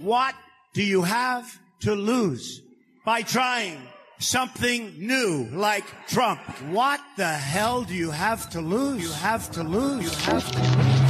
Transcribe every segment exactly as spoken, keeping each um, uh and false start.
What do you have to lose by trying something new like Trump? What the hell do you have to lose? You have to lose. You have to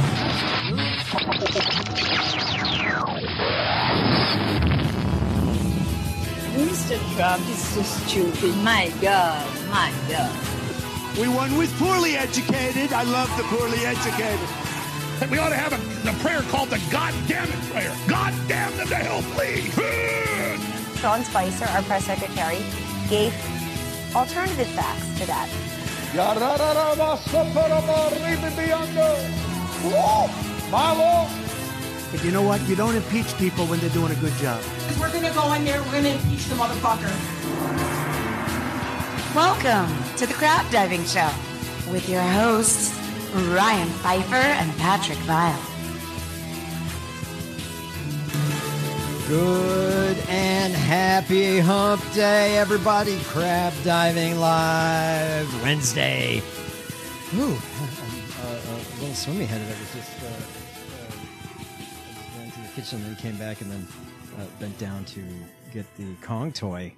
lose. Mister Trump is so stupid. My God, my God. We won with poorly educated. I love the poorly educated. We ought to have a, a prayer called the God damn it prayer. God damn them to hell, please. Sean Spicer, our press secretary, gave alternative facts to that. But you know what? You don't impeach people when they're doing a good job. We're going to go in there, we're going to impeach the motherfucker. Welcome to the Crab Diving Show with your hosts, Ryan Pfeiffer and Patrick Vile. Good and happy hump day, everybody. Crab Diving Live Wednesday. Ooh, I'm uh, a little swimmy headed. I was just, uh, uh, I went to the kitchen and then came back and then uh, bent down to get the Kong toy.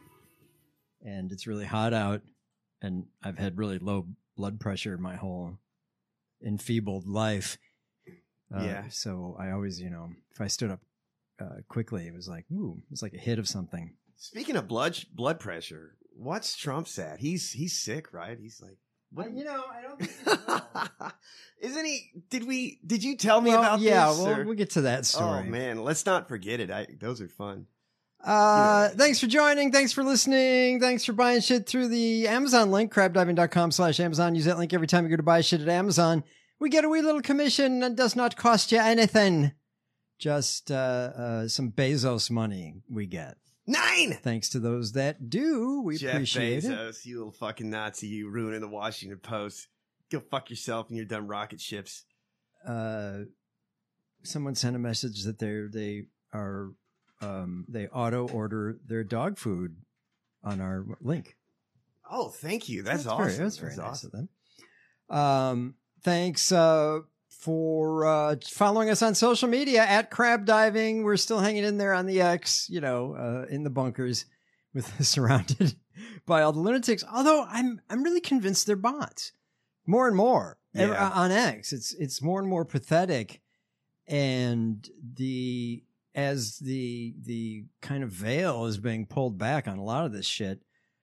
And it's really hot out, and I've had really low blood pressure my whole enfeebled life. Uh, yeah. So I always, you know, if I stood up uh, quickly, it was like, ooh, it's like a hit of something. Speaking of blood blood pressure, what's Trump's at? He's he's sick, right? He's like, what? Uh, you know, I don't think Isn't he? Did we? Did you tell me well, about yeah, this? Yeah, well, or? we'll get to that story. Oh man, let's not forget it. I, those are fun. Uh, yeah. Thanks for joining. Thanks for listening. Thanks for buying shit through the Amazon link, crabdiving.com slash Amazon. Use that link every time you go to buy shit at Amazon. We get a wee little commission and does not cost you anything. Just, uh, uh, some Bezos money we get. Nine! Thanks to those that do. We Jeff appreciate Bezos, it. You little fucking Nazi, you ruining the Washington Post. Go fuck yourself and your dumb rocket ships. Uh, someone sent a message that they're, they are, Um, they auto order their dog food on our link. Oh, thank you. That's, that's awesome. Very, that's very that's nice awesome. of them. Um, thanks uh, for uh, following us on social media at Crab Diving. We're still hanging in there on the X, you know, uh, in the bunkers, with surrounded by all the lunatics. Although I'm I'm really convinced they're bots, more and more yeah. on X. It's it's more and more pathetic, and the. As the the kind of veil is being pulled back on a lot of this shit,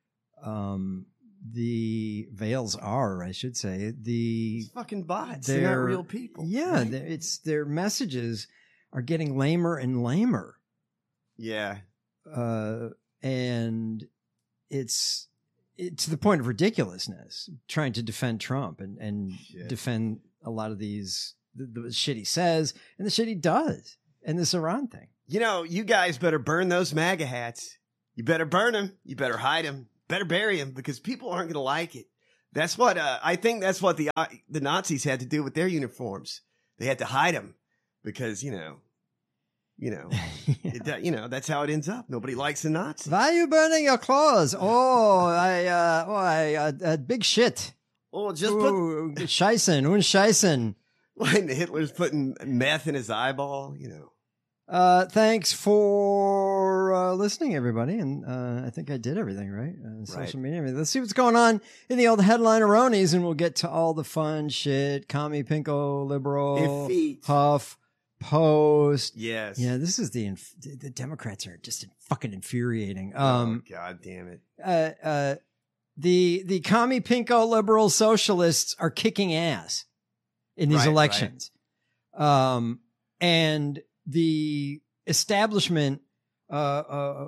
um, the veils are, I should say, the it's fucking bots. They're, they're not real people. Yeah, right? It's their messages are getting lamer and lamer. Yeah, uh, and it's it, to the point of ridiculousness. Trying to defend Trump and and shit. defend a lot of these the, the shit he says and the shit he does. And this Iran thing. You know, you guys better burn those MAGA hats. You better burn them. You better hide them. Better bury them because people aren't going to like it. That's what uh, I think. That's what the uh, the Nazis had to do with their uniforms. They had to hide them because you know, you know, yeah. it, you know that's how it ends up. Nobody likes the Nazis. Why are you burning your clothes? Oh, I, uh, oh, I, uh, uh, big shit. Oh, just Ooh, put scheißen, und scheißen. When Hitler's putting meth in his eyeball, you know. Uh, thanks for uh, listening, everybody. And uh, I think I did everything right. Uh, social right. media. I mean, let's see what's going on in the old headline-eronies, and we'll get to all the fun shit. Commie, Pinko, Liberal, Effete. Huff, Post. Yes. Yeah, this is the inf- the Democrats are just fucking infuriating. Um, oh, God damn it. Uh, uh, the the Commie, Pinko, Liberal, Socialists are kicking ass in these right, elections. Right. Um, and the establishment, uh, uh,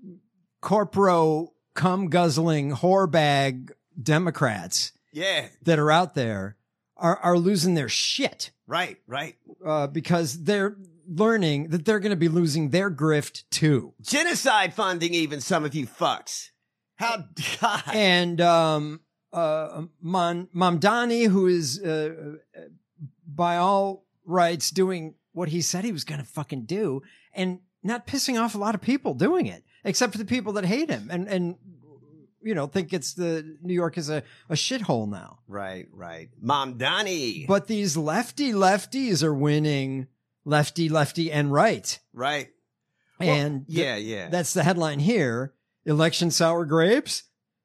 corporo cum guzzling whore bag Democrats yeah. that are out there are, are losing their shit. Right, right. Uh, because they're learning that they're going to be losing their grift too. Genocide funding, even some of you fucks. How, God. And, um, uh, Mon- Mamdani, who is, uh, by all rights doing what he said he was going to fucking do and not pissing off a lot of people doing it, except for the people that hate him and, and, you know, think it's the New York is a, a shithole now. Right, right. Mamdani. But these lefty lefties are winning lefty, lefty and right. Right. and th- yeah, yeah. that's the headline here. Election sour grapes.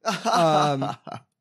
Um,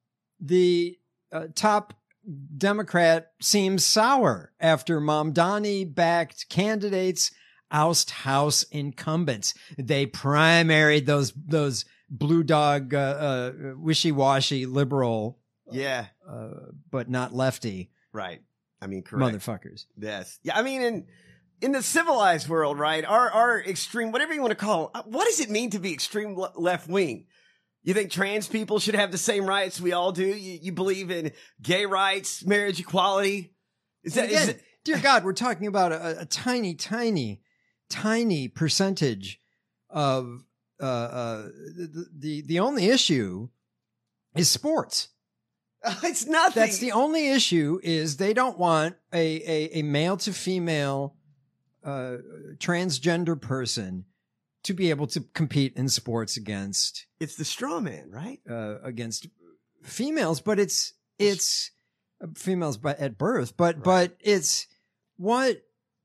the uh, top Democrat seems sour after Mamdani-backed candidates oust House incumbents. They primaried those those blue dog, uh, uh, wishy-washy liberal, yeah, uh, but not lefty, right? I mean, correct. Motherfuckers. Yes, yeah. I mean, in in the civilized world, right? Our our extreme, whatever you want to call it, what does it mean to be extreme le- left wing? You think trans people should have the same rights we all do? You, you believe in gay rights, marriage equality? Is that, Again, is it, dear God, we're talking about a, a tiny, tiny, tiny percentage of uh, uh, the, the the only issue is sports. It's nothing. That's the only issue. Is they don't want a a, a male to female uh, transgender person to be able to compete in sports against. It's the straw man, right? Uh, against females, but it's it's uh, females by, at birth, but right. but it's what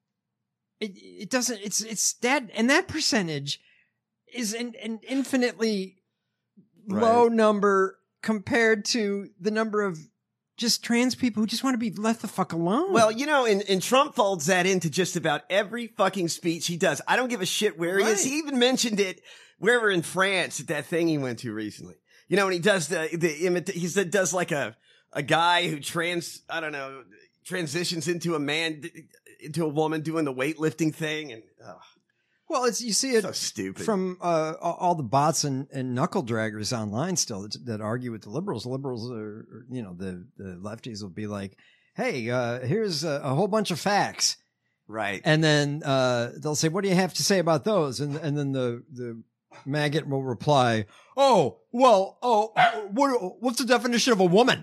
it it doesn't. It's it's that, and that percentage is an, an infinitely right. low number compared to the number of just trans people who just want to be left the fuck alone. Well, you know, and, and Trump folds that into just about every fucking speech he does. I don't give a shit where right. he is. He even mentioned it wherever in France at that thing he went to recently. You know, when he does the, the imita- he said, does like a, a guy who trans, I don't know, transitions into a man, into a woman doing the weightlifting thing. And, oh. Well, it's you see it so stupid. from uh, all the bots and, and knuckle draggers online still that, that argue with the liberals. Liberals are, you know, the, the lefties will be like, hey, uh, here's a, a whole bunch of facts. Right. And then uh, they'll say, what do you have to say about those? And and then the, the maggot will reply, oh, well, oh, what, what's the definition of a woman?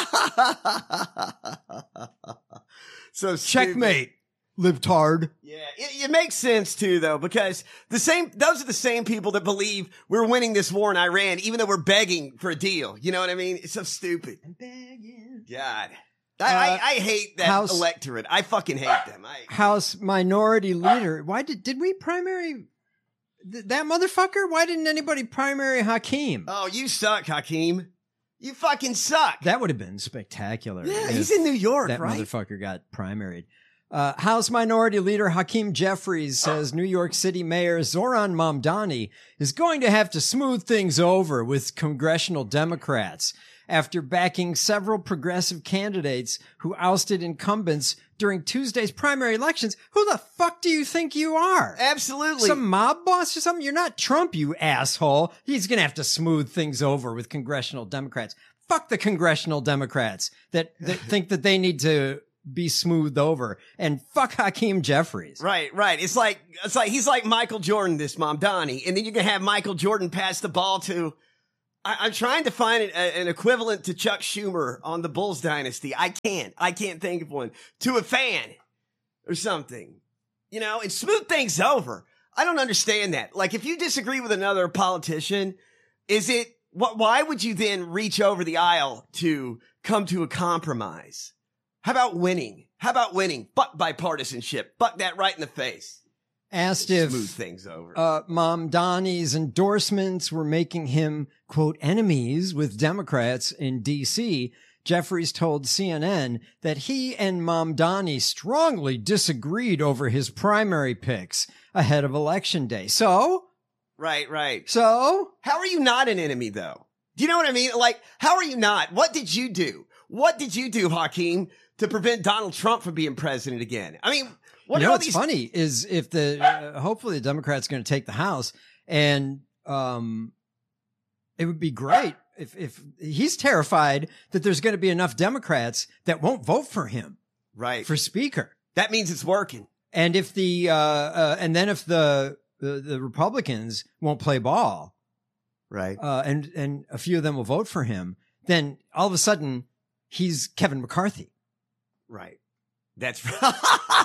So checkmate. Libtard. Yeah, it, it makes sense too, though, because the same, those are the same people that believe we're winning this war in Iran, even though we're begging for a deal. You know what I mean? It's so stupid. I'm begging. God. I, uh, I, I hate that House, electorate. I fucking hate them. I, House Minority Leader. Why did, did we primary th- that motherfucker? Why didn't anybody primary Hakeem? Oh, you suck, Hakeem. You fucking suck. That would have been spectacular. Yeah, he's in New York, that right? That motherfucker got primaried. Uh, House Minority Leader Hakeem Jeffries says New York City Mayor Zoran Mamdani is going to have to smooth things over with congressional Democrats after backing several progressive candidates who ousted incumbents during Tuesday's primary elections. Who the fuck do you think you are? Absolutely. Some mob boss or something? You're not Trump, you asshole. He's going to have to smooth things over with congressional Democrats. Fuck the congressional Democrats that, that think that they need to be smoothed over, and fuck Hakeem Jeffries. Right, right. It's like, it's like, he's like Michael Jordan, this Mamdani, and then you're going to have Michael Jordan pass the ball to, I, I'm trying to find an, an equivalent to Chuck Schumer on the Bulls dynasty. I can't, I can't think of one. To a fan or something, you know, and smooth things over. I don't understand that. Like, if you disagree with another politician, is it, what, why would you then reach over the aisle to come to a compromise? How about winning? How about winning? Fuck bipartisanship. Fuck that right in the face. Asked if smooth things over. Uh, Mamdani's endorsements were making him, quote, enemies with Democrats in D C, Jeffries told C N N that he and Mamdani strongly disagreed over his primary picks ahead of Election Day. So? Right, right. So? How are you not an enemy, though? Do you know what I mean? Like, how are you not? What did you do? What did you do, Hakeem, to prevent Donald Trump from being president again? I mean, what you know are all what's these... funny is if the uh, hopefully the Democrats are going to take the House, and um, it would be great if if he's terrified that there's going to be enough Democrats that won't vote for him, right, for Speaker. That means it's working. And if the uh, uh, and then if the, the the Republicans won't play ball, right, uh, and and a few of them will vote for him, then all of a sudden he's Kevin McCarthy. Right. That's right.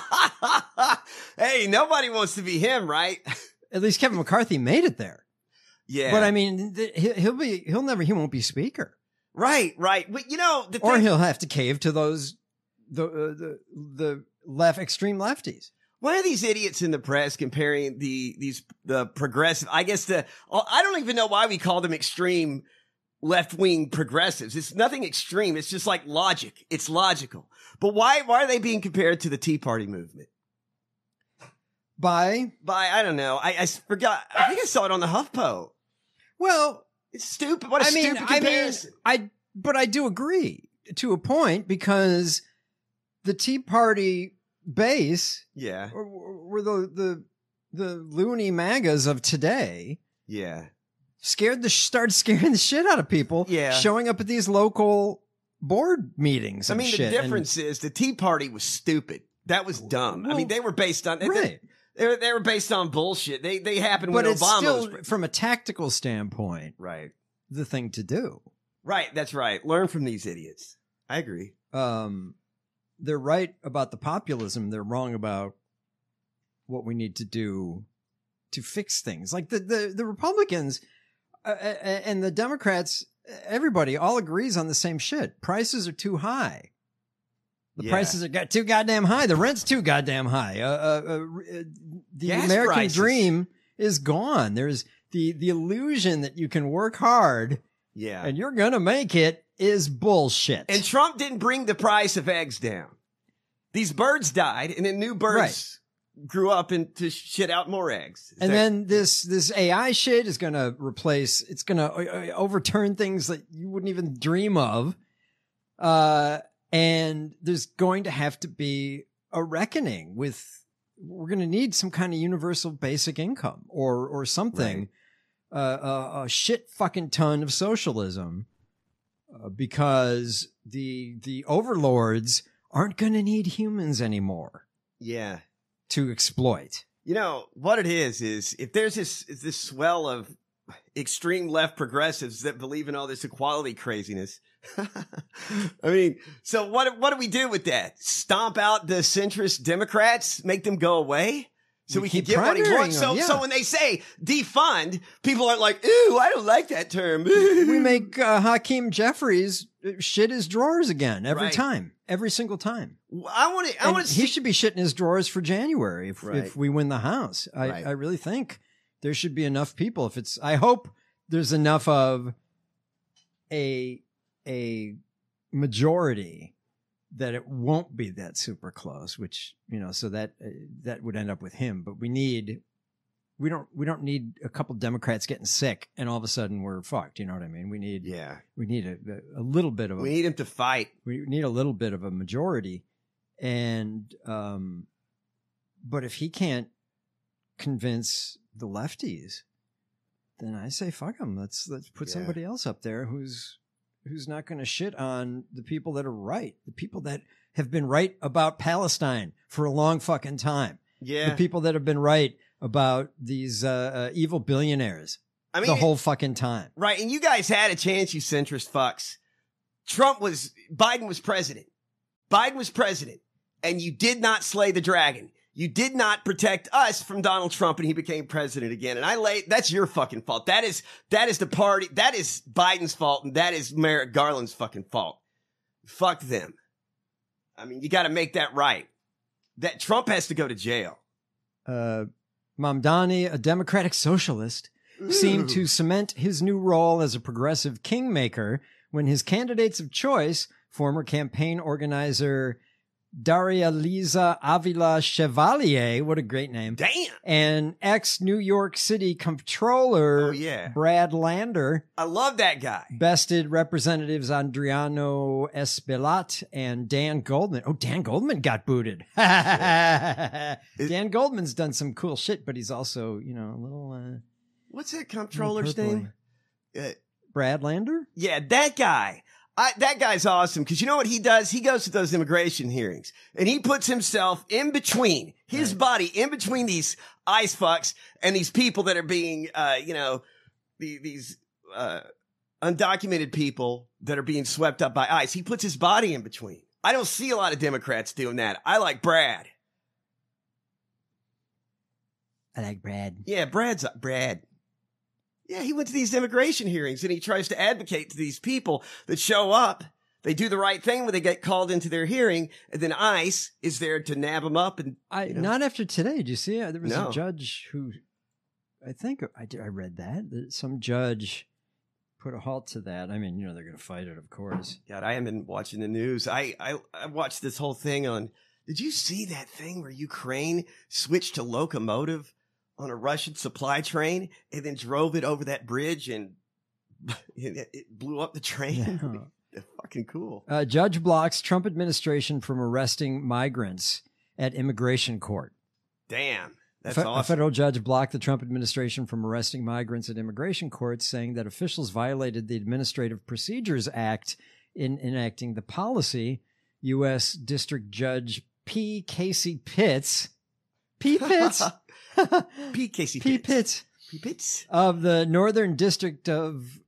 Hey, nobody wants to be him, right? At least Kevin McCarthy made it there. Yeah. But I mean, th- he'll be, he'll never, he won't be Speaker. Right, right. But you know, the or thing- he'll have to cave to those, the, uh, the, the left, extreme lefties. Why are these idiots in the press comparing the these the progressive? I guess the I don't even know why we call them extreme left wing progressives. It's nothing extreme. It's just like logic. It's logical. But why why are they being compared to the Tea Party movement? By by I don't know. I, I forgot. I think I saw it on the HuffPo. Well, it's stupid. What a I mean, stupid comparison. I mean, I but I do agree to a point because the Tea Party base, yeah, were, were the the the loony MAGAs of today. Yeah, scared the started scaring the shit out of people. Yeah, showing up at these local board meetings. I and mean, shit. the difference and, is the Tea Party was stupid. That was dumb. Well, I mean, they were based on right. They were, they were based on bullshit. They they happened but when it's Obama still, was from a tactical standpoint, right, the thing to do. Right, that's right. Learn from these idiots. I agree. Um, they're right about the populism. They're wrong about what we need to do to fix things. Like the the, the Republicans uh, and the Democrats, everybody all agrees on the same shit. Prices are too high. The yeah. prices are got too goddamn high. The rent's too goddamn high. Uh, uh, uh, the Gas American prices. dream is gone. There's the the illusion that you can work hard, yeah, and you're gonna make it is bullshit. And Trump didn't bring the price of eggs down. These birds died, and then new birds right. grew up and to shit out more eggs. Is and that- then this this A I shit is gonna replace. It's gonna overturn things that you wouldn't even dream of. Uh. And there's going to have to be a reckoning with, we're going to need some kind of universal basic income or, or something, right. uh, a, a shit fucking ton of socialism, uh, because the, the overlords aren't going to need humans anymore. Yeah. To exploit. You know, what it is, is if there's this, is this swell of extreme left progressives that believe in all this equality craziness. I mean, so what what do we do with that? Stomp out the centrist Democrats, make them go away so we, we can get what he wants. So, yeah. so when they say defund, people aren't like, ooh, I don't like that term. We make uh, Hakeem Jeffries shit his drawers again every right. time, every single time. I want to. I want to. He should be shitting his drawers for January if, right. if we win the House. I, right. I really think there should be enough people. If it's, I hope there's enough of a. a majority that it won't be that super close, which, you know, so that uh, that would end up with him. But we need, we don't, we don't need a couple Democrats getting sick and all of a sudden we're fucked. You know what I mean? We need, yeah, we need a, a little bit of, a, we need him to fight. We need a little bit of a majority. And, um, but if he can't convince the lefties, then I say, fuck him. Let's, let's put yeah. somebody else up there who's, who's not going to shit on the people that are right, the people that have been right about Palestine for a long fucking time. Yeah. The people that have been right about these uh, uh, evil billionaires I mean, the whole fucking time. Right. And you guys had a chance, you centrist fucks. Trump was, Biden was president. Biden was president. And you did not slay the dragon. You did not protect us from Donald Trump and he became president again. And I lay, that's your fucking fault. That is, that is the party. That is Biden's fault. And that is Merrick Garland's fucking fault. Fuck them. I mean, you got to make that right. That Trump has to go to jail. Uh, Mamdani, a democratic socialist, Ooh. seemed to cement his new role as a progressive kingmaker when his candidates of choice, former campaign organizer Daria Liza Avila Chevalier, what a great name. Damn. And ex-New York City Comptroller oh, yeah. Brad Lander. I love that guy. Bested Representatives Adriano Espaillat and Dan Goldman. Oh, Dan Goldman got booted. Dan Goldman's done some cool shit, but he's also, you know, a little... Uh, What's that comptroller's name? Uh, Brad Lander? Yeah, that guy. I, that guy's awesome because you know what he does? He goes to those immigration hearings and he puts himself in between his right. body, in between these ice fucks and these people that are being, uh, you know, the, these uh, undocumented people that are being swept up by ICE. He puts his body in between. I don't see a lot of Democrats doing that. I like Brad. I like Brad. Yeah, Brad's uh, Brad. Yeah, he went to these immigration hearings and he tries to advocate to these people that show up They do the right thing when they get called into their hearing, and then ICE is there to nab them up. And I you know. Not after today. Did you see it? There was No. a judge who, I think I, did- I read that, that some judge put a halt to that. I mean, you know, they're going to fight it, of course. God, I haven't been watching the news. I, I I watched this whole thing on. Did you see that thing where Ukraine switched to locomotive on a Russian supply train and then drove it over that bridge and it, it blew up the train? Yeah. That's fucking cool. Uh, judge blocks Trump administration from arresting migrants at immigration court. Damn, that's Fe- awesome. A federal judge blocked the Trump administration from arresting migrants at immigration courts, saying that officials violated the Administrative Procedures Act in enacting the policy. U S District Judge P. Casey Pitts, P. Pitts, P. Casey P. Pitts. Pitts P. Pitts. of the Northern District of,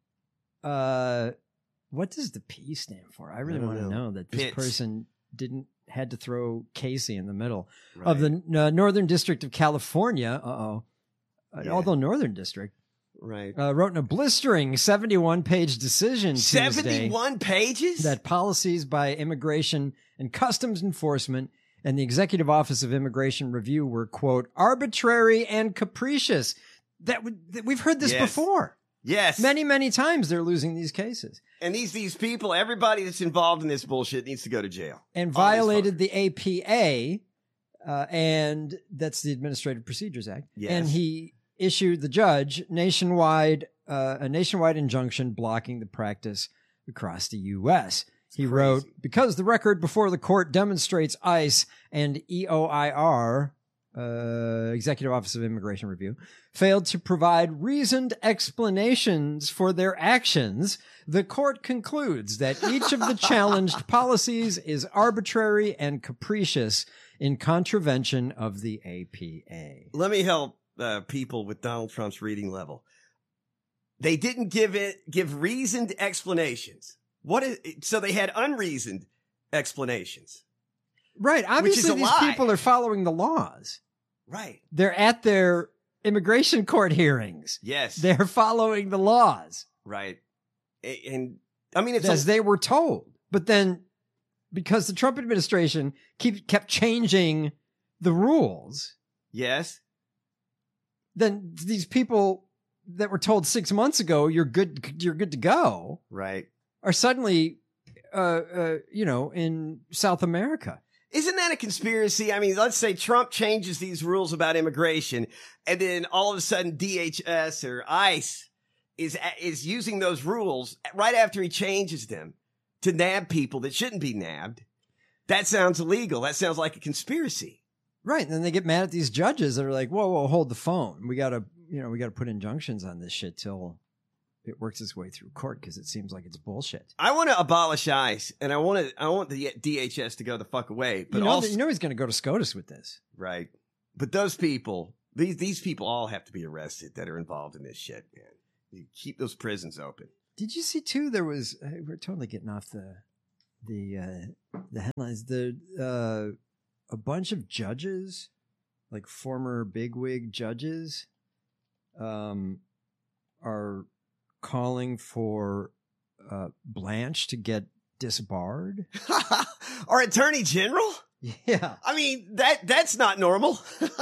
uh, what does the P stand for? I really I don't want to know. know that this Pitts. person didn't had to throw Casey in the middle Right. of the uh, Northern District of California. Uh oh. Yeah. Although Northern District Right. uh, wrote in a blistering seventy-one page decision Tuesday seventy-one pages? that policies by Immigration and Customs Enforcement and the Executive Office of Immigration Review were, quote, arbitrary and capricious. That, w- that we've heard this Yes. before. Yes. Many, many times they're losing these cases. And these these people, everybody that's involved in this bullshit needs to go to jail. And All these violated fuckers. the A P A, uh, and that's the Administrative Procedures Act. Yes. And he issued the judge nationwide uh, a nationwide injunction blocking the practice across the U S. He crazy. wrote, because the record before the court demonstrates ICE and E O I R, uh, Executive Office of Immigration Review, failed to provide reasoned explanations for their actions, the court concludes that each of the challenged policies is arbitrary and capricious in contravention of the A P A. Let me help uh, people with Donald Trump's reading level. They didn't give it give reasoned explanations. What is so they had unreasoned explanations. Right. is Obviously, a these lie. people are following the laws. Right. They're at their immigration court hearings. Yes. They're following the laws right. A- And, I mean, it's as a, they were told. But then, because the Trump administration keep, kept changing the rules, yes. then these people that were told six months ago you're good, you're good to go, Right. are suddenly, uh, uh, you know, in South America. Isn't that a conspiracy? I mean, let's say Trump changes these rules about immigration, and then all of a sudden D H S or ICE is is using those rules right after he changes them to nab people that shouldn't be nabbed. That sounds illegal. That sounds like a conspiracy. Right. And then they get mad at these judges that are like, whoa, whoa, hold the phone. We got to, you know, we got to put injunctions on this shit till it works its way through court because it seems like it's bullshit. I want to abolish ICE, and I want to. I want the D H S to go the fuck away. But you know, also, that- you know he's going to go to SCOTUS with this. right. But those people, these these people, all have to be arrested that are involved in this shit, man. You keep those prisons open. Did you see too? There was uh, we're totally getting off the the uh, the headlines. The uh, a bunch of judges, like former bigwig judges, um, are calling for uh, Blanche to get disbarred. Our attorney general. Yeah. I mean, that that's not normal.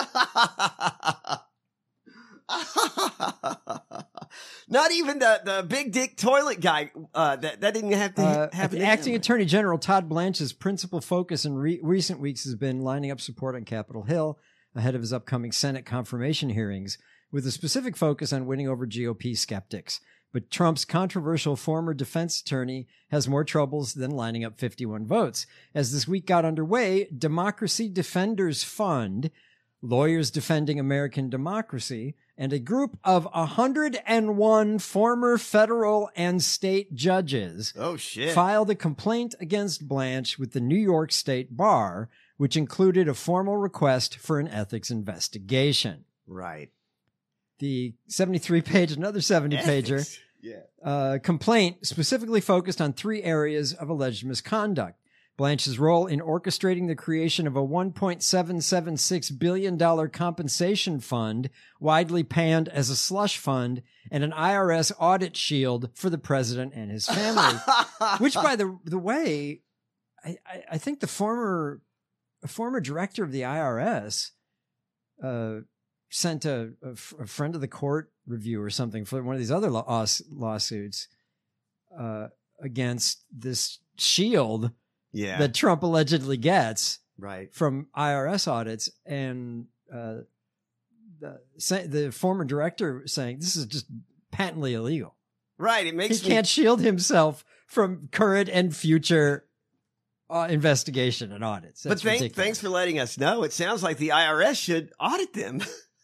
Not even the, the big dick toilet guy. Uh, that, that didn't have to Uh, happen. the to acting him. Attorney General Todd Blanche's principal focus in re- recent weeks has been lining up support on Capitol Hill ahead of his upcoming Senate confirmation hearings, with a specific focus on winning over G O P skeptics. But Trump's controversial former defense attorney has more troubles than lining up fifty-one votes. As this week got underway, Democracy Defenders Fund, Lawyers Defending American Democracy, and a group of one hundred one former federal and state judges Oh shit! filed a complaint against Blanche with the New York State Bar, which included a formal request for an ethics investigation. Right. The seventy-three page, another seventy pager, Yeah. uh, complaint specifically focused on three areas of alleged misconduct. Blanche's role in orchestrating the creation of a one point seven seven six billion dollars compensation fund, widely panned as a slush fund, and an I R S audit shield for the president and his family. Which, by the the way, I, I, I think the former former director of the I R S uh, sent a, a, f- a friend of the court review or something for one of these other law- lawsuits uh, against this shield Yeah. that Trump allegedly gets Right. from I R S audits, and uh, the say, the former director saying this is just patently illegal. Right. It makes He me can't shield himself from current and future uh, investigation and audits. But That's thank, ridiculous. thanks for letting us know. It sounds like the I R S should audit them.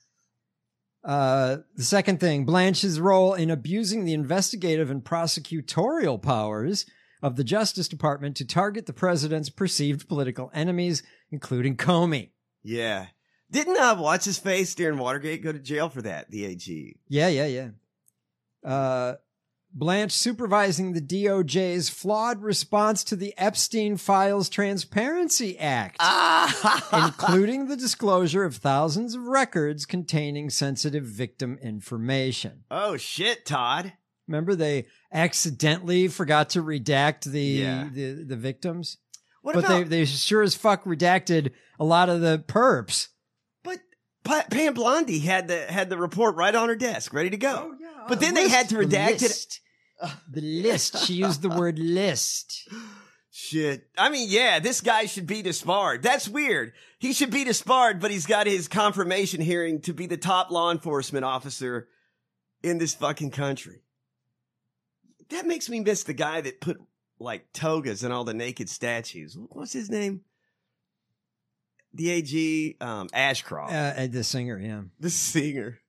Uh, the second thing, Blanche's role in abusing the investigative and prosecutorial powers of the Justice Department to target the president's perceived political enemies, including Comey. Yeah. Didn't uh, what's his face during Watergate go to jail for that? The A G. Yeah, yeah, yeah. Uh, Blanche supervising the D O J's flawed response to the Epstein Files Transparency Act, including the disclosure of thousands of records containing sensitive victim information. Oh shit, Todd. Remember, they accidentally forgot to redact the Yeah. the, the victims, What but about? they they sure as fuck redacted a lot of the perps. But Pa- Pam Blondie had the had the report right on her desk, ready to go. Oh, yeah. But then The they had list, to the redact it. list. The list. She used the word list. Shit. I mean, yeah, this guy should be disbarred. That's weird. He should be disbarred, but he's got his confirmation hearing to be the top law enforcement officer in this fucking country. That makes me miss the guy that put like togas in all the naked statues. What's his name? The A G, um, Ashcroft. Uh, the singer, yeah. The singer.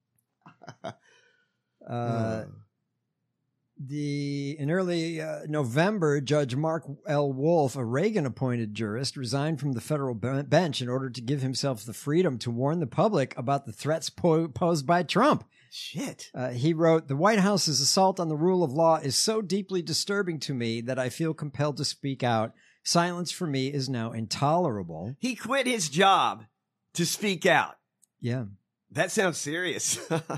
Uh, the in early uh, November, Judge Mark L. Wolf, a Reagan-appointed jurist, resigned from the federal be- bench in order to give himself the freedom to warn the public about the threats po- posed by Trump. Shit. Uh, he wrote, "The White House's assault on the rule of law is so deeply disturbing to me that I feel compelled to speak out. Silence for me is now intolerable." He quit his job to speak out. Yeah. That sounds serious.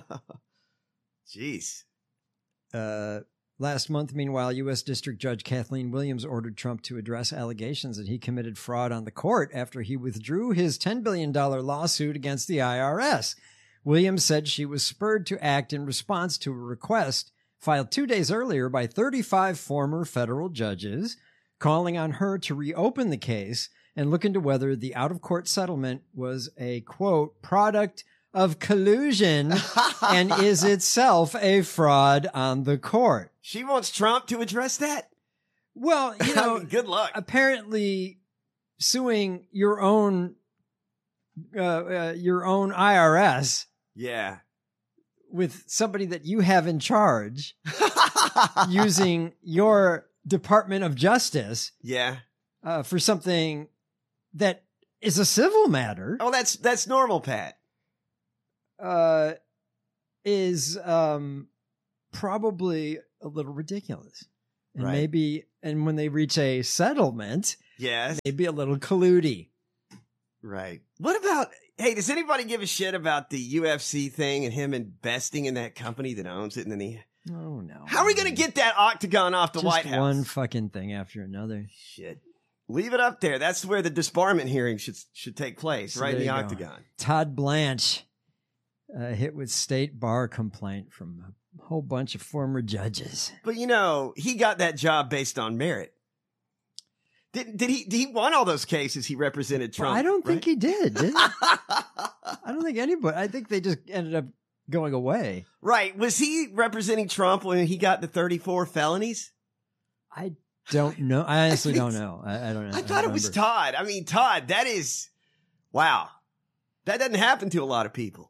Jeez. Uh, last month, meanwhile, U S District Judge Kathleen Williams ordered Trump to address allegations that he committed fraud on the court after he withdrew his ten billion dollars lawsuit against the I R S. Williams said she was spurred to act in response to a request filed two days earlier by thirty-five former federal judges, calling on her to reopen the case and look into whether the out-of-court settlement was a, quote, product of collusion and is itself a fraud on the court. She wants Trump to address that? Well, you know, I mean, good luck. Apparently suing your own uh, uh, your own I R S Yeah. with somebody that you have in charge using your Department of Justice Yeah. uh, for something that is a civil matter. Oh, that's that's normal, Pat. Uh, is um, probably a little ridiculous. And Right. maybe, and when they reach a settlement, Yes. maybe a little colludey. Right. What about, hey, does anybody give a shit about the U F C thing and him investing in that company that owns it? And then he, Oh, no. how are we going to get that octagon off the Just White House? one fucking thing after another. Shit. Leave it up there. That's where the disbarment hearing should should take place, So right in the there you go. octagon. Todd Blanche uh, hit with state bar complaint from a whole bunch of former judges. But you know, he got that job based on merit. Did did he? Did he won all those cases? He represented Trump. Well, I don't think right? he did. did he? I don't think anybody. I think they just ended up going away. Right. Was he representing Trump when he got the thirty-four felonies? I don't know. I honestly I think don't know. I, I don't know. I thought it was remember. Todd. I mean, Todd, that is, wow. That doesn't happen to a lot of people.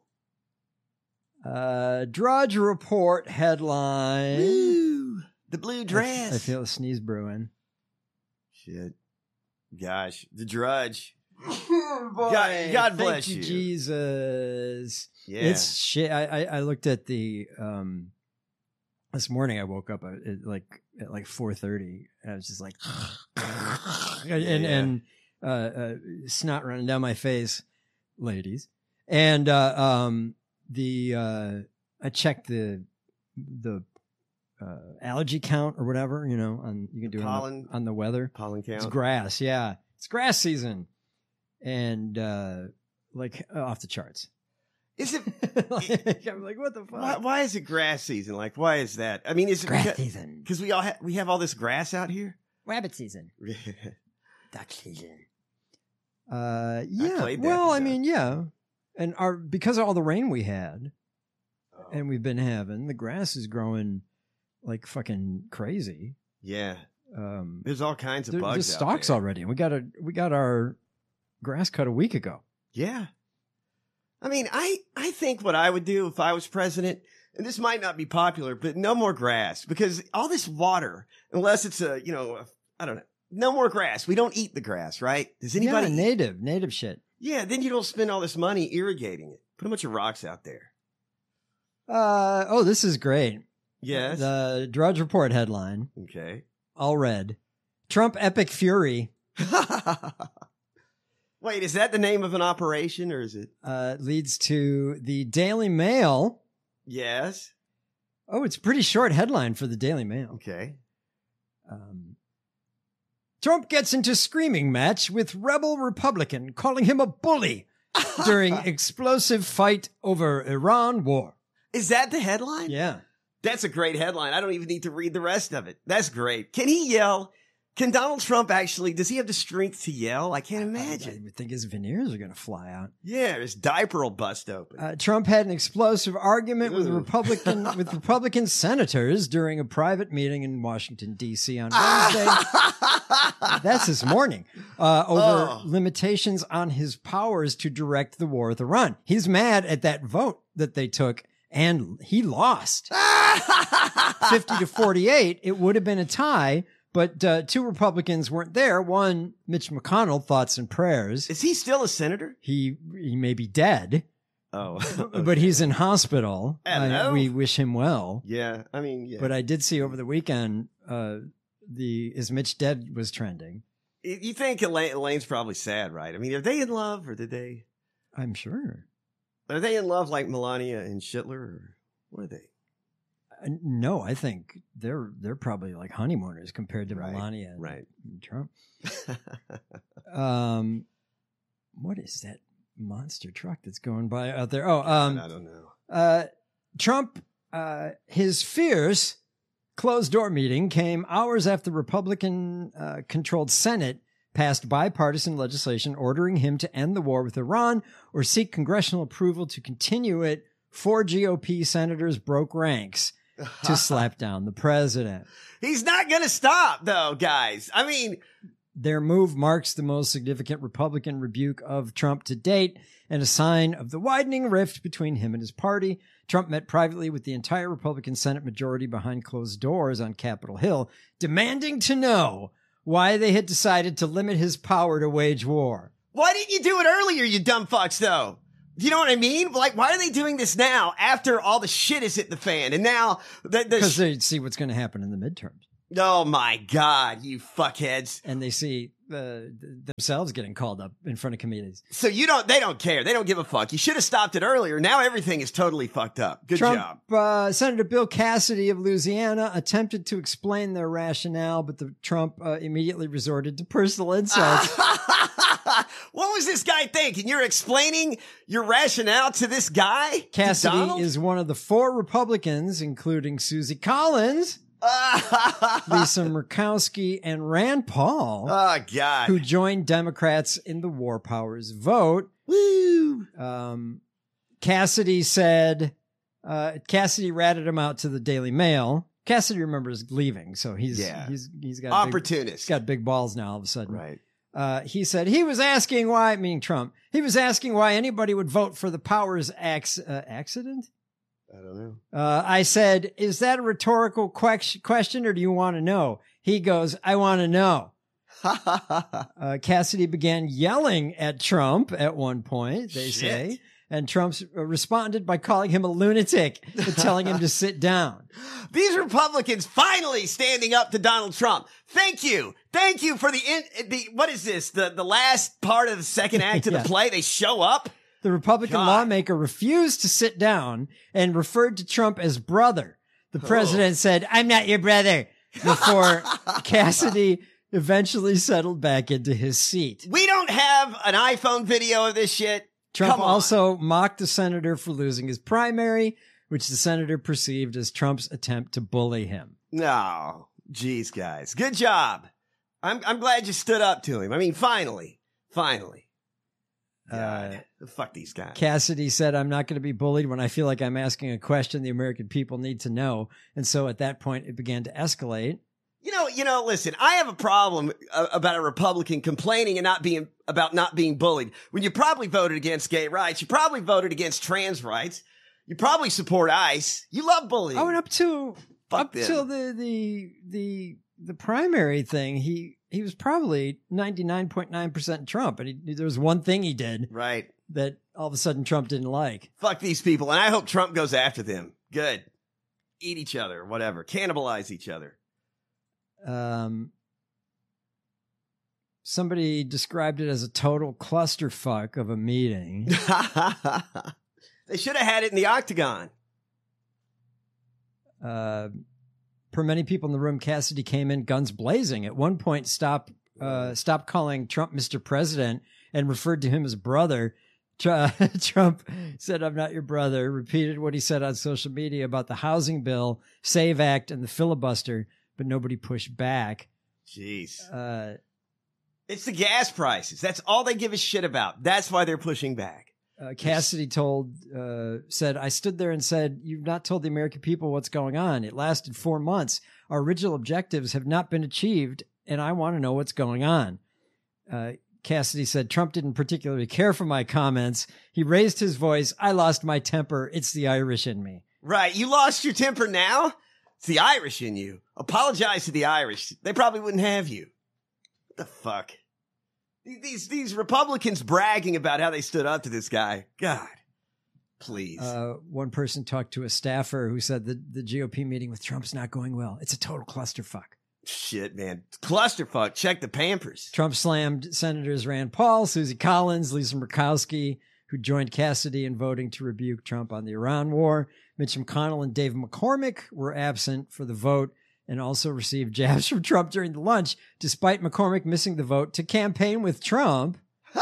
Uh, Drudge Report headline. Woo, the blue dress. I, I feel a sneeze brewing. Shit. Gosh, the Drudge. Boy, God, God thank bless you, you. Jesus. Yeah. It's shit. I, I, I looked at the, um, this morning I woke up, uh, it, like at like four thirty. I was just like, and Yeah. and uh, uh, snot running down my face, ladies. And uh, um, the uh, I checked the the uh, allergy count or whatever, you know, on you can do it on pollen the, on the weather. pollen It's count. grass, yeah, it's grass season, and uh, like uh, off the charts. Is it? Like, I'm like, what the fuck? Why, why is it grass season? Like, why is that? I mean, is it Grass because, season, because we all ha- we have all this grass out here? rabbit season, duck season. Uh, I yeah. played that, Well, I yeah. mean, yeah, and our because of all the rain we had, Oh. and we've been having, the grass is growing like fucking crazy. Yeah, Um, there's all kinds of the, bugs. the out stalks there. already, and we got a we got our grass cut a week ago. Yeah. I mean, I, I think what I would do if I was president, and this might not be popular, but no more grass because all this water, unless it's a, you know, a, I don't know, no more grass. We don't eat the grass, right? Does anybody? Yeah, native, native shit. Yeah, then you don't spend all this money irrigating it. Put a bunch of rocks out there. Uh, oh, this is great. Yes. The Drudge Report headline, Okay. all red. Trump epic fury Wait, is that the name of an operation or is it? uh, leads to the Daily Mail. Yes. Oh, it's a pretty short headline for the Daily Mail. Okay. Um, Trump gets into screaming match with rebel Republican, calling him a bully during explosive fight over Iran war. Is that the headline? Yeah. That's a great headline. I don't even need to read the rest of it. That's great. Can he yell? Can Donald Trump actually, does he have the strength to yell? I can't I imagine. would think his veneers are going to fly out. Yeah, his diaper will bust open. Uh, Trump had an explosive argument with Ooh. Republican with Republican senators during a private meeting in Washington D C on Wednesday. That's this morning. Uh, over Oh. limitations on his powers to direct the war with Iran. He's mad at that vote that they took, and he lost fifty to forty-eight. It would have been a tie. But uh, two Republicans weren't there. One, Mitch McConnell, thoughts and prayers. Is he still a senator? He he may be dead, Oh. but he's in hospital. Hello? I, we wish him well. Yeah, I mean, yeah. But I did see over the weekend uh, the Is Mitch Dead was trending. You think Elaine, Elaine's probably sad, right? I mean, are they in love or did they? I'm sure. Are they in love like Melania and Schindler or what are they? Uh, no, I think they're they're probably like honeymooners compared to Right, Melania and, right. and Trump. Um, what is that monster truck that's going by out there? Oh, um, I don't know. Uh, Trump, uh, his fierce closed door meeting came hours after the Republican uh, controlled Senate passed bipartisan legislation ordering him to end the war with Iran or seek congressional approval to continue it. Four G O P senators broke ranks to slap down the president. He's not going to stop, though, guys. I mean, Their move marks the most significant Republican rebuke of Trump to date and a sign of the widening rift between him and his party. Trump met privately with the entire Republican Senate majority behind closed doors on Capitol Hill, demanding to know why they had decided to limit his power to wage war. why didn't you do it earlier, you dumb fucks, though? Do you know what I mean? Like, why are they doing this now after all the shit has hit the fan? And now the, the Because sh- they see what's going to happen in the midterms. oh my God, you fuckheads. And they see uh, themselves getting called up in front of committees. So you don't, they don't care. They don't give a fuck. You should have stopped it earlier. Now everything is totally fucked up. Good Trump, job. Uh, Senator Bill Cassidy of Louisiana attempted to explain their rationale, but the Trump uh, immediately resorted to personal insults. What was this guy thinking? You're explaining your rationale to this guy? To Cassidy Donald? is one of the four Republicans, including Susie Collins, Lisa Murkowski, and Rand Paul, Oh, God. who joined Democrats in the War Powers vote. Woo. Um, Cassidy said, uh, Cassidy ratted him out to the Daily Mail. Cassidy remembers leaving, so he's Yeah. he's he's got big, Opportunist. he's got big balls now. All of a sudden, Right. Uh, he said he was asking why, meaning Trump, he was asking why anybody would vote for the Powers ac- uh, accident. I don't know. Uh, I said, is that a rhetorical que- question or do you want to know? He goes, I want to know. Uh, Cassidy began yelling at Trump at one point, they Shit. say, And Trump uh, responded by calling him a lunatic and telling him to sit down. These Republicans finally standing up to Donald Trump. Thank you. Thank you for the, in, the what is this? The, the last part of the second act of Yeah. the play? They show up? The Republican God. lawmaker refused to sit down and referred to Trump as brother. The president Oh. said, I'm not your brother, before Cassidy eventually settled back into his seat. We don't have an iPhone video of this shit. Trump Come on. also mocked the senator for losing his primary, which the senator perceived as Trump's attempt to bully him. No. Jeez, guys. Good job. I'm I'm glad you stood up to him. I mean, finally. Finally. God. Uh, Fuck these guys. Cassidy said, I'm not going to be bullied when I feel like I'm asking a question the American people need to know. And so at that point, it began to escalate. You know, you know, listen, I have a problem uh, about a Republican complaining and not being about not being bullied. When you probably voted against gay rights, you probably voted against trans rights. You probably support ICE. You love bullying. Oh, and up to Fuck up them. till the the the the primary thing, he he was probably ninety-nine point nine percent Trump, and he, there was one thing he did Right. that all of a sudden Trump didn't like. Fuck these people, and I hope Trump goes after them. Good. Eat each other, whatever. Cannibalize each other. Um, somebody described it as a total clusterfuck of a meeting. They should have had it in the octagon. Uh, per many people in the room, Cassidy came in guns blazing. At one point, stop, uh, stopped calling Trump Mister President and referred to him as brother. Tr- Trump said, I'm not your brother, repeated what he said on social media about the housing bill, SAVE Act, and the filibuster, but nobody pushed back. Jeez. Uh, It's the gas prices. That's all they give a shit about. That's why they're pushing back. Uh, Cassidy told, uh, said, I stood there and said, you've not told the American people what's going on. It lasted four months. Our original objectives have not been achieved, and I want to know what's going on. Uh, Cassidy said, Trump didn't particularly care for my comments. He raised his voice. I lost my temper. It's the Irish in me. Right. You lost your temper now? It's the Irish in you. Apologize to the Irish. They probably wouldn't have you. What the fuck? These these Republicans bragging about how they stood up to this guy. God, please. Uh, one person talked to a staffer who said that the G O P meeting with Trump's not going well. It's a total clusterfuck. Shit, man. Clusterfuck. Check the Pampers. Trump slammed Senators Rand Paul, Susie Collins, Lisa Murkowski, who joined Cassidy in voting to rebuke Trump on the Iran war. Mitch McConnell and Dave McCormick were absent for the vote and also received jabs from Trump during the lunch, despite McCormick missing the vote to campaign with Trump.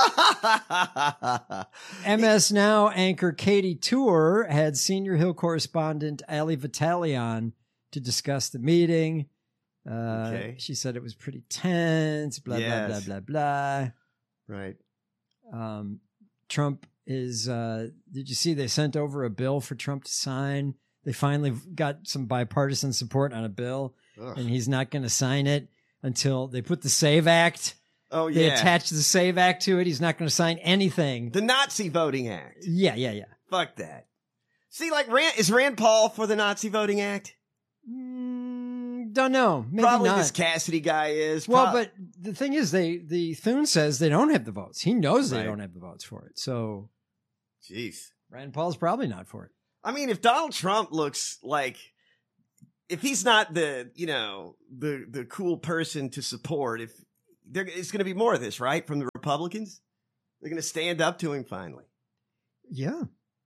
M S Now anchor Katie Tour had Senior Hill correspondent Ali Vitale on to discuss the meeting. Uh, Okay. She said it was pretty tense, blah, Yes. blah, blah, blah, Right. blah. Um, Trump is, uh, did you see they sent over a bill for Trump to sign? They finally got some bipartisan support on a bill, Ugh. and he's not going to sign it until they put the SAVE Act. Oh, They yeah. attached the SAVE Act to it. He's not going to sign anything. The Nazi Voting Act. Yeah, yeah, yeah. Fuck that. See, like, Rand, is Rand Paul for the Nazi Voting Act? Mm, don't know. Maybe Probably not. this Cassidy guy is. Well, Prob- but the thing is, they the Thune says they don't have the votes. He knows they Right. don't have the votes for it. So Jeez. Rand Paul's probably not for it. I mean, if Donald Trump looks like, if he's not the, you know, the the cool person to support, if there, it's going to be more of this, right, from the Republicans, they're going to stand up to him finally. Yeah.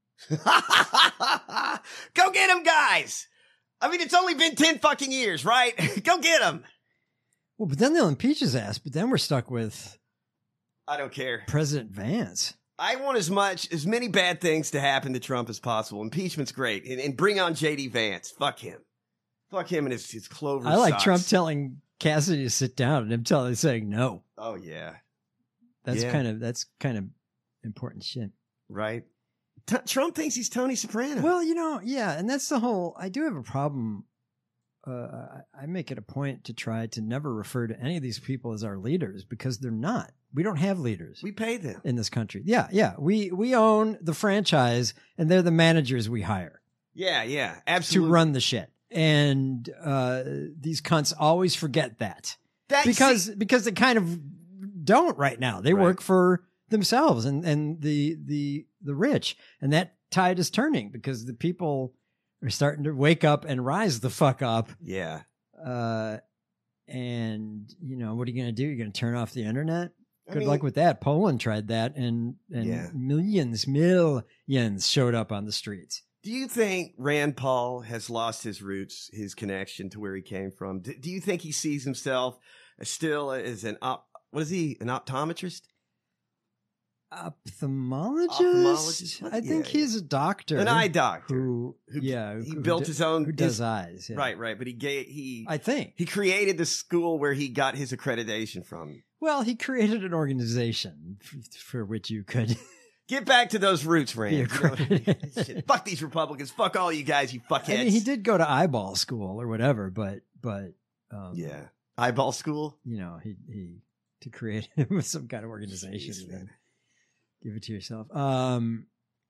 Go get him, guys. I mean, it's only been ten fucking years, right? Go get him. Well, but then they'll impeach his ass. But then we're stuck with I don't care. President Vance. I want as much, as many bad things to happen to Trump as possible. Impeachment's great. And, and bring on J D Vance. Fuck him. Fuck him and his, his clover I like socks. Trump telling Cassidy to sit down and him telling saying no. Oh, yeah. That's Yeah. kind of that's kind of important shit. Right. T- Trump thinks he's Tony Soprano. Well, you know, yeah, and that's the whole. I do have a problem. Uh, I I make it a point to try to never refer to any of these people as our leaders because they're not. We don't have leaders we pay them. in this country. Yeah, yeah. We we own the franchise, and they're the managers we hire Yeah, yeah. to Absolutely. run the shit. And uh, these cunts always forget that That- because because they kind of don't right now. They Right. work for the themselves and, and the the the rich. And that tide is turning because the people are starting to wake up and rise the fuck up. Yeah. Uh, and, you know, what are you going to do? You're going to turn off the internet? Good I mean, luck with that. Poland tried that, and, and Yeah. millions, millions showed up on the streets. Do you think Rand Paul has lost his roots, his connection to where he came from? Do, do you think he sees himself as still as an op, what is he, an optometrist? Ophthalmologist? Ophthalmologist? What? I think Yeah, he's a doctor. An eye doctor. Who, Who- yeah. he who built do- his own- Who does his- eyes. yeah. Right, right. But he gave, he, I think. he created the school where he got his accreditation from. Well, he created an organization for, for which you could Get back to those roots, Rand. be You know, accredited. shit, fuck these Republicans. Fuck all you guys, you fuckheads. I mean, he did go to eyeball school or whatever, but, but, um, Yeah. Eyeball school? you know, he, he, to create some kind of organization. Jeez, and man. then give it to yourself. Um,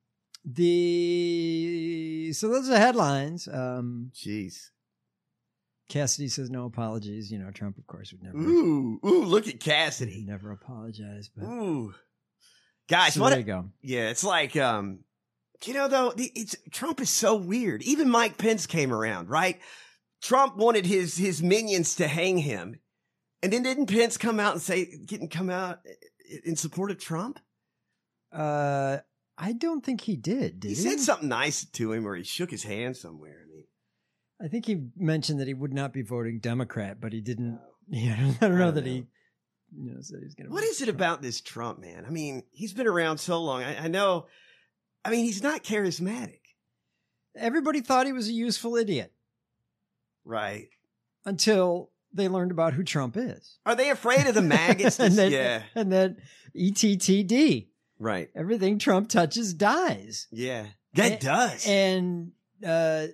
the, so those are the headlines. Um, Jeez. Cassidy says no apologies. You know, Trump, of course, would never, Ooh, ooh, look at would Cassidy. never apologize. But Ooh. Guys, so what there a- you go. Yeah, it's like, um, you know, though, the- it's Trump is so weird. Even Mike Pence came around, right? Trump wanted his his minions to hang him, and then didn't Pence come out and say, didn't come out in support of Trump? Uh, I don't think he did. Did He he? said something nice to him, or he shook his hand somewhere. I mean, I think he mentioned that he would not be voting Democrat, but he didn't. Yeah, I don't know that he, you know, said he was going to. what is it about this Trump, man? I mean, he's been around so long. I, I know. I mean, he's not charismatic, Everybody thought he was a useful idiot right? until they learned about who Trump is. Are they afraid of the maggots? and then, yeah, and then E T T D. right. Everything Trump touches dies. Yeah, that And- does. And uh,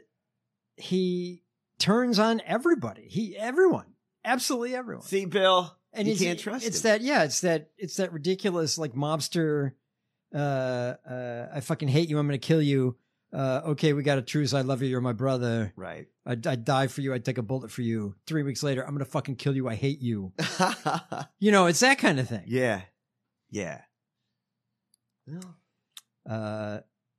he turns on everybody. He, everyone, absolutely everyone. See, Bill, And you it's, can't trust it's him. that, yeah, it's that, it's that ridiculous like mobster. Uh, uh, I fucking hate you. I'm going to kill you. Uh, okay, we got a truce. I love you. You're my brother. Right. I'd, I'd die for you. I'd take a bullet for you. Three weeks later, I'm going to fucking kill you. I hate you. You know, it's that kind of thing. yeah. Yeah. Well, Uh,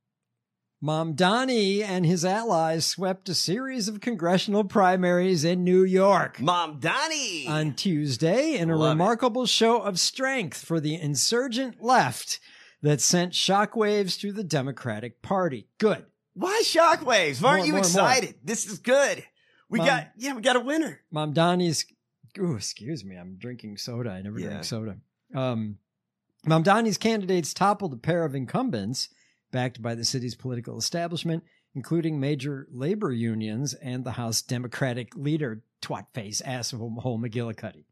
Mom Donnie and his allies swept a series of congressional primaries in New York Mom Donnie. on Tuesday in a Love it. remarkable show of strength for the insurgent left that sent shockwaves through the Democratic Party. Good. Why shockwaves? Why aren't More, you more, excited? This is good. We Mom- got, yeah, we got a winner. Mom Donnie's, ooh, excuse me, I'm drinking soda. I never Yeah. drink soda. Um, Mom Donnie's candidates toppled a pair of incumbents backed by the city's political establishment, including major labor unions and the House Democratic leader, twatface, asshole McGillicuddy.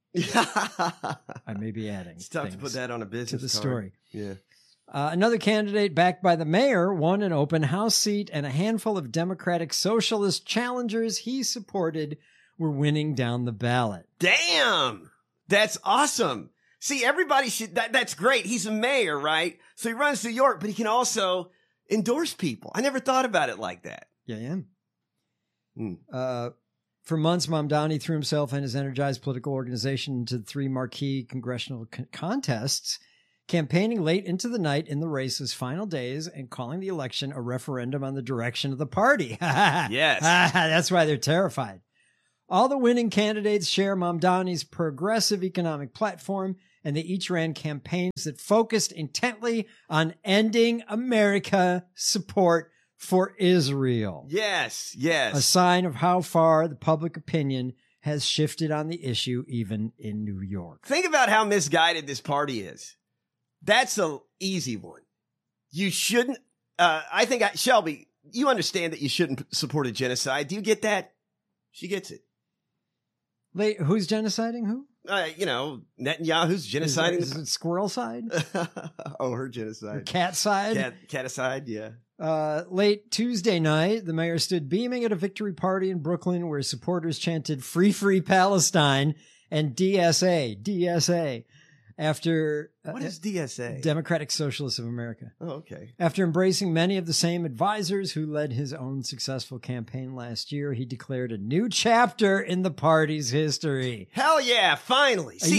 I may be adding It's tough to things put that on a business to the card. story. Yeah. Uh, another candidate backed by the mayor won an open house seat, and a handful of Democratic socialist challengers he supported were winning down the ballot. Damn. That's awesome. See, everybody should, that, that's great. He's a mayor, right? So he runs New York, but he can also endorse people. I never thought about it like that. Yeah, yeah. Hmm. Uh, for months, Mamdani threw himself and his energized political organization into three marquee congressional con- contests, campaigning late into the night in the race's final days and calling the election a referendum on the direction of the party. Yes. That's why they're terrified. All the winning candidates share Mamdani's progressive economic platform, and they each ran campaigns that focused intently on ending America support for Israel. Yes. Yes. A sign of how far the public opinion has shifted on the issue, even in New York. Think about how misguided this party is. That's a easy one. You shouldn't, uh, I think, I, Shelby, you understand that you shouldn't support a genocide. Do you get that? She gets it. Wait, who's genociding who? Uh, you know, Netanyahu's Is, genociding. is it squirrel side? oh, her Or genocide. cat side? Cat, caticide, yeah. Uh, late Tuesday night, the mayor stood beaming at a victory party in Brooklyn where supporters chanted "Free, Free Palestine" and D S A, D S A, after uh, What is D S A? Democratic Socialists of America. oh, okay. After embracing many of the same advisors who led his own successful campaign last year, he declared a new chapter in the party's history. Hell yeah, finally. A See, year-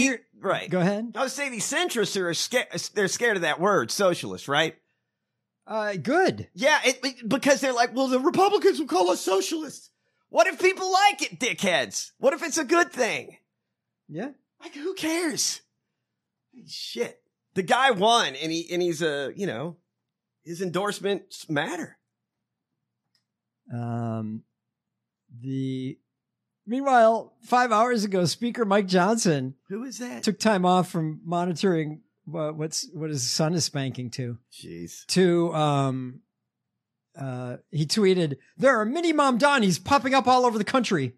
Right. Go ahead. I would say these centrists are scared. They're scared of that word, socialist, right? Uh, good. Yeah, it, it- because they're like, well, the Republicans will call us socialists. What if people like it, dickheads? What if it's a good thing? Yeah. Like, who cares? Shit. The guy won, and he and he's a, you know, his endorsements matter. Um, the meanwhile, five hours ago, Speaker Mike Johnson Who is that? took time off from monitoring uh, what's what his son is spanking to. Jeez. To um, uh, he tweeted, "There are mini mom Donnies popping up all over the country.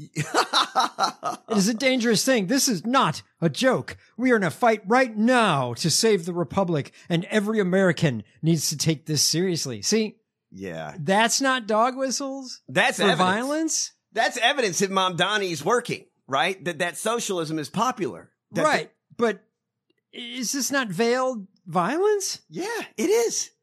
It is a dangerous thing. This is not a joke. We are in a fight right now to save the Republic, and every American needs to take this seriously." See, Yeah. that's not dog whistles. That's for evidence. violence. That's evidence that Mom Donnie's working, right? That that socialism is popular. That Right. But is this not veiled violence? the- yeah, it is.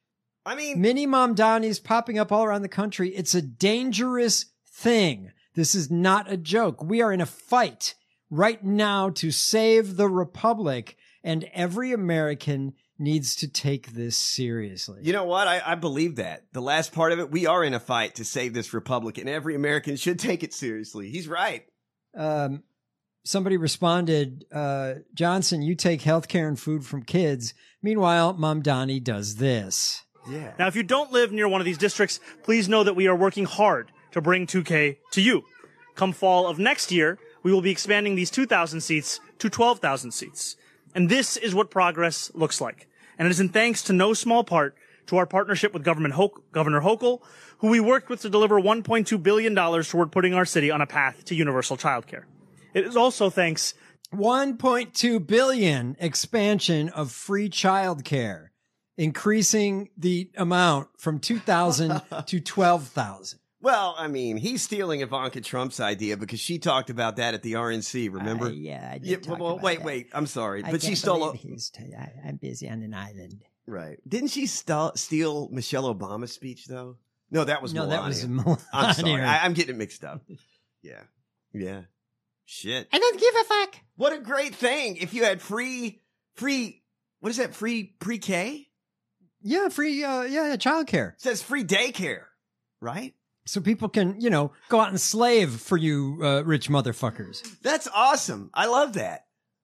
I mean, Mini Mom Donnies popping up all around the country. It's a dangerous thing. This is not a joke. We are in a fight right now to save the Republic, and every American needs to take this seriously. you know what? I, I believe that. The last part of it, we are in a fight to save this republic, and every American should take it seriously. He's right. Um, somebody responded, uh, Johnson, you take healthcare and food from kids. Meanwhile, Mom Donnie does this. Yeah. Now, if you don't live near one of these districts, please know that we are working hard to bring two K to you. Come fall of next year, we will be expanding these two thousand seats to twelve thousand seats. And this is what progress looks like. And it is in thanks to no small part to our partnership with Government Ho- Governor Hochul, who we worked with to deliver one point two billion dollars toward putting our city on a path to universal childcare. It is also thanks one point two billion expansion of free childcare, increasing the amount from two thousand to twelve thousand. Well, I mean, he's stealing Ivanka Trump's idea because she talked about that at the R N C, remember? Uh, yeah, I did Yeah, talk well, about wait, that. wait. I'm sorry. I But she can't stole a. believe he's t- I, I'm busy on an island. Right. Didn't she st- steal Michelle Obama's speech, though? No, that was No, Melania. that was Melania. I'm sorry. I, I'm getting it mixed up. Yeah. Yeah. Shit. I don't give a fuck. What a great thing if you had free, free, what is that, free pre-K? Yeah, free, uh, yeah, childcare. It says free daycare, right? So people can, you know, go out and slave for you uh, rich motherfuckers. That's awesome. I love that.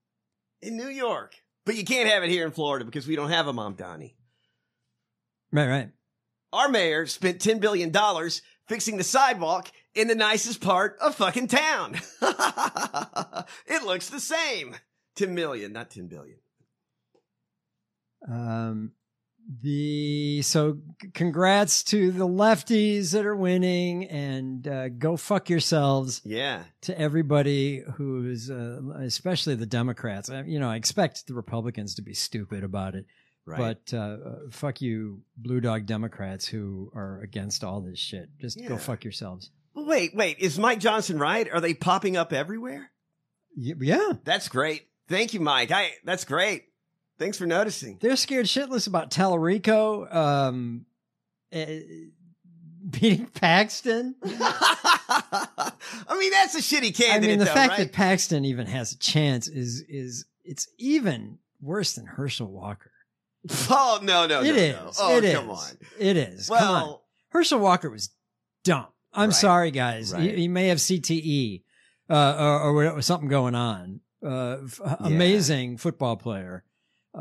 In New York. But you can't have it here in Florida because we don't have a Mom Donnie. Right, right. Our mayor spent ten billion dollars fixing the sidewalk in the nicest part of fucking town. It looks the same. ten million, not ten billion. Um, the so c- congrats to the lefties that are winning, and uh, go fuck yourselves Yeah. to everybody who's, uh, especially the Democrats. I, you know, I expect the Republicans to be stupid about it, Right. but uh, uh, fuck you, blue dog Democrats who are against all this shit. Just Yeah. go fuck yourselves. Wait, wait. Is Mike Johnson right? Are they popping up everywhere? Y- Yeah. That's great. Thank you, Mike. I that's great. Thanks for noticing. They're scared shitless about Tallarico um, uh, beating Paxton. I mean, that's a shitty I candidate, mean, the though, fact right? that Paxton even has a chance is is it's even worse than Herschel Walker. Oh, no, no, It no, is. no. Oh, It come is. on. It is. Come on. Well, Herschel Walker was dumb. I'm Right. sorry, guys. He, Right. he may have C T E uh, or, or whatever- something going on. Uh, f- Amazing football player,